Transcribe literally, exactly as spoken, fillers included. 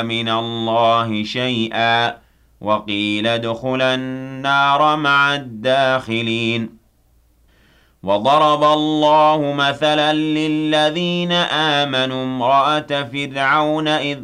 مِنَ اللَّهِ شَيْئًا وَقِيلَ ادْخُلَا النَّارَ مَعَ الدَّاخِلِينَ وَضَرَبَ اللَّهُ مَثَلًا لِّلَّذِينَ آمَنُوا امْرَأَتَ فِرْعَوْنَ إِذْ